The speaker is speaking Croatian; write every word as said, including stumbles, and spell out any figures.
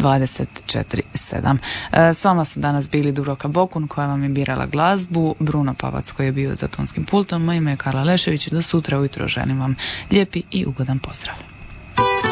dvadeset četiri sedam. S vama su danas bili Dubravka Bokun koja vam je birala glazbu, Bruno Pavac koji je bio za tonskim pultom, moje ime je Karla Lešević i do sutra ujutro želim vam lijepi i ugodan pozdrav.